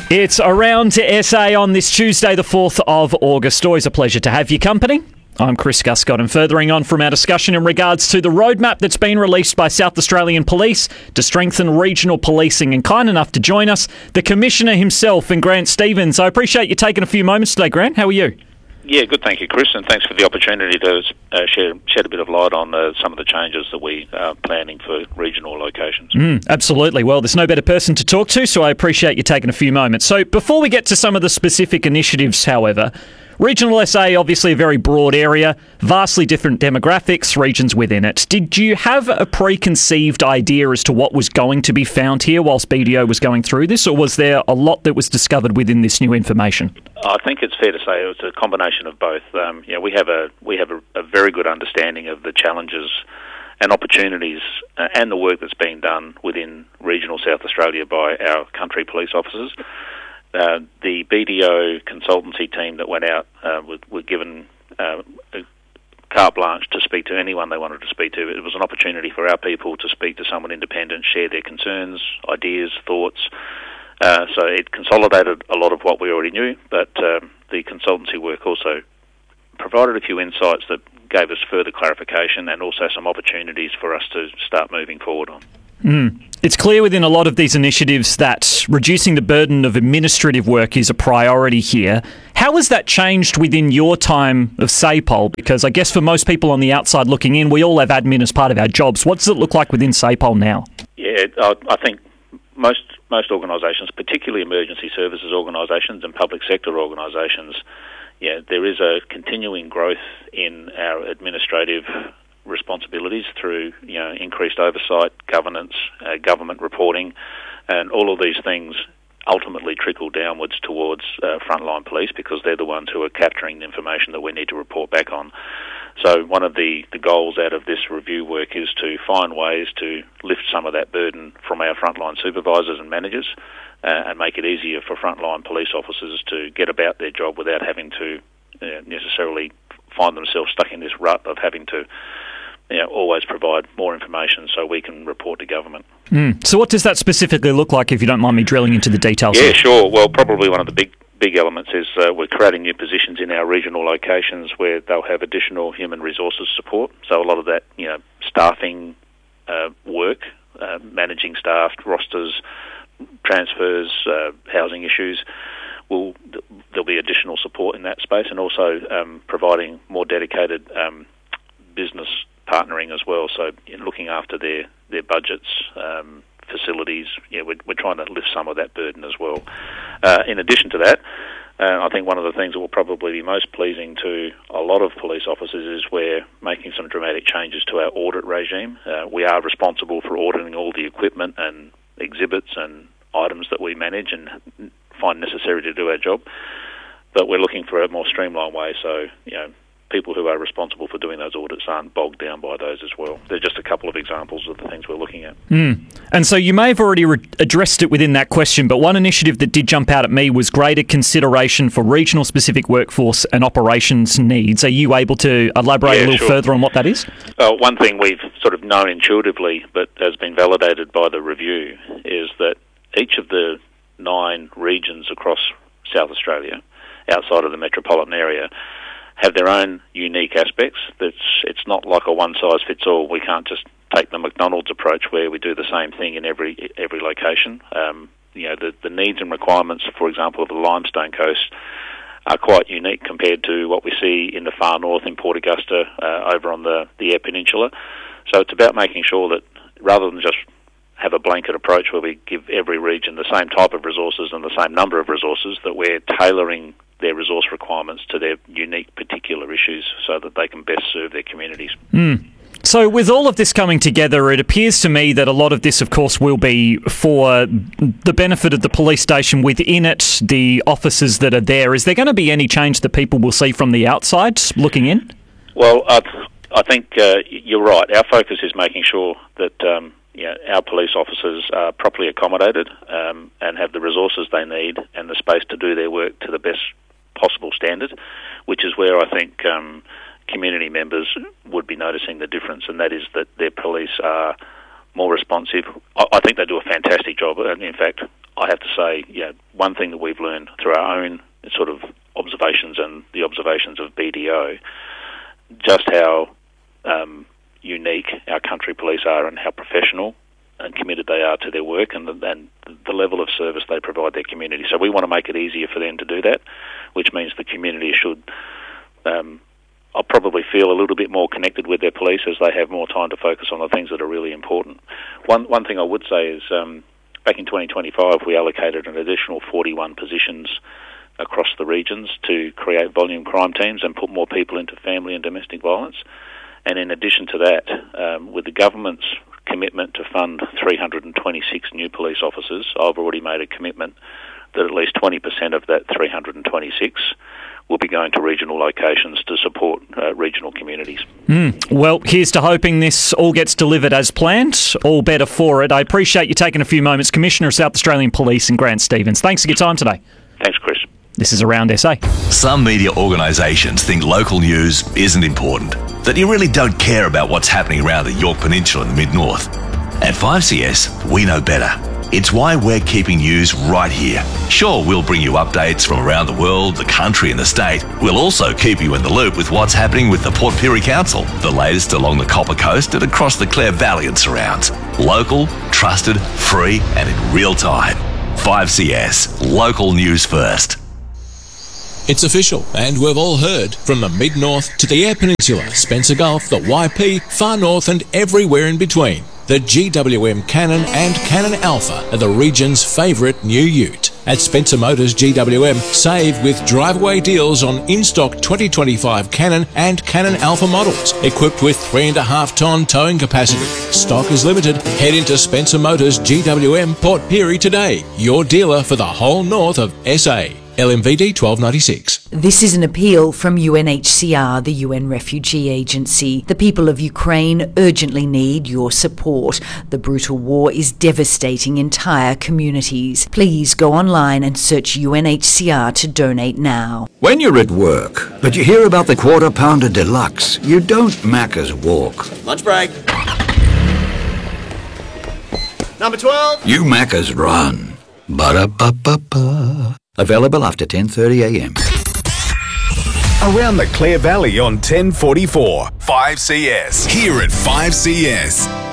It's Around to SA on this Tuesday, the 4th of August. Always a pleasure to have your company. I'm Chris Guscott, and furthering on from our discussion in regards to the roadmap that's been released by South Australian Police to strengthen regional policing, and kind enough to join us, the Commissioner himself, and Grant Stevens. I appreciate you taking a few moments today, Grant. How are you? Yeah, good, thank you, Chris, and thanks for the opportunity to shed a bit of light on some of the changes that we are planning for regional locations. Absolutely. Well, there's no better person to talk to, so I appreciate you taking a few moments. So before we get to some of the specific initiatives, however, Regional SA, obviously a very broad area, vastly different demographics, regions within it. Did you have a preconceived idea as to what was going to be found here whilst BDO was going through this, or was there a lot that was discovered within this new information? I think it's fair to say it was a combination of both. We have a very good understanding of the challenges and opportunities and the work that's being done within regional South Australia by our country police officers. The BDO consultancy team that went out were given a carte blanche to speak to anyone they wanted to speak to. It was an opportunity for our people to speak to someone independent, share their concerns, ideas, thoughts. So it consolidated a lot of what we already knew, but the consultancy work also provided a few insights that gave us further clarification and also some opportunities for us to start moving forward on. It's clear within a lot of these initiatives that reducing the burden of administrative work is a priority here. How has that changed within your time of SAPOL? Because I guess for most people on the outside looking in, we all have admin as part of our jobs. What does it look like within SAPOL now? Yeah, I think most organisations, particularly emergency services organisations and public sector organisations, there is a continuing growth in our administrative responsibilities through increased oversight, governance, government reporting, and all of these things ultimately trickle downwards towards frontline police because they're the ones who are capturing the information that we need to report back on. So one of the goals out of this review work is to find ways to lift some of that burden from our frontline supervisors and managers and make it easier for frontline police officers to get about their job without having to necessarily find themselves stuck in this rut of having to always provide more information so we can report to government. So what does that specifically look like, if you don't mind me drilling into the details? Yeah, sure. Well, probably one of the big elements is we're creating new positions in our regional locations where they'll have additional human resources support. So a lot of that, staffing work, managing staff, rosters, transfers, housing issues, there'll be additional support in that space, and also providing more dedicated business partnering as well, so looking after their budgets, facilities. We're trying to lift some of that burden as well. In addition to that, I think one of the things that will probably be most pleasing to a lot of police officers is we're making some dramatic changes to our audit regime. We are responsible for auditing all the equipment and exhibits and items that we manage and find necessary to do our job, but we're looking for a more streamlined way so people who are responsible for doing those audits aren't bogged down by those as well. They're just a couple of examples of the things we're looking at. And so you may have already addressed it within that question, but one initiative that did jump out at me was greater consideration for regional specific workforce and operations needs. Are you able to elaborate a little further on what that is? One thing we've sort of known intuitively but has been validated by the review is that each of the 9 regions across South Australia, outside of the metropolitan area, have their own unique aspects. It's not like a one-size-fits-all. We can't just take the McDonald's approach where we do the same thing in every location. The needs and requirements, for example, of the Limestone Coast are quite unique compared to what we see in the far north in Port Augusta, over on the Eyre Peninsula. So it's about making sure that rather than just have a blanket approach where we give every region the same type of resources and the same number of resources, that we're tailoring their resource requirements to their unique particular issues so that they can best serve their communities. So with all of this coming together, it appears to me that a lot of this, of course, will be for the benefit of the police station within it, the officers that are there. Is there going to be any change that people will see from the outside looking in? Well, I think you're right. Our focus is making sure that our police officers are properly accommodated and have the resources they need and the space to do their work to the best possible standard, which is where I think community members would be noticing the difference, and that is that their police are more responsive. I think they do a fantastic job, and in fact, I have to say, one thing that we've learned through our own sort of observations and the observations of BDO, just how unique our country police are and how professional and committed they are to their work and the level of service they provide their community. So we want to make it easier for them to do that, which means the community should I'll probably feel a little bit more connected with their police as they have more time to focus on the things that are really important. One thing I would say is back in 2025 we allocated an additional 41 positions across the regions to create volume crime teams and put more people into family and domestic violence. And in addition to that, with the government's commitment to fund 326 new police officers, I've already made a commitment that at least 20% of that 326 will be going to regional locations to support regional communities. Well, here's to hoping this all gets delivered as planned. All better for it. I appreciate you taking a few moments. Commissioner of South Australian Police and Grant Stevens. Thanks for your time today. Thanks, Chris. This is Around SA. Some media organisations think local news isn't important, that you really don't care about what's happening around the Yorke Peninsula in the Mid-North. At 5CS, we know better. It's why we're keeping news right here. Sure, we'll bring you updates from around the world, the country and the state. We'll also keep you in the loop with what's happening with the Port Pirie Council, the latest along the Copper Coast and across the Clare Valley and surrounds. Local, trusted, free and in real time. 5CS, local news first. It's official, and we've all heard, from the Mid-North to the Eyre Peninsula, Spencer Gulf, the YP, Far North and everywhere in between. The GWM Cannon and Cannon Alpha are the region's favourite new ute. At Spencer Motors GWM, save with driveaway deals on in-stock 2025 Cannon and Cannon Alpha models, equipped with 3.5 tonne towing capacity. Stock is limited. Head into Spencer Motors GWM Port Pirie today, your dealer for the whole north of SA. LMVD 1296. This is an appeal from UNHCR, the UN Refugee Agency. The people of Ukraine urgently need your support. The brutal war is devastating entire communities. Please go online and search UNHCR to donate now. When you're at work, but you hear about the Quarter Pounder Deluxe, you don't Macca's walk. Lunch break. Number 12. You Macca's run. Ba-da-ba-ba-ba. Available after 10:30 a.m. Around the Clare Valley on 1044. 5CS. Here at 5CS.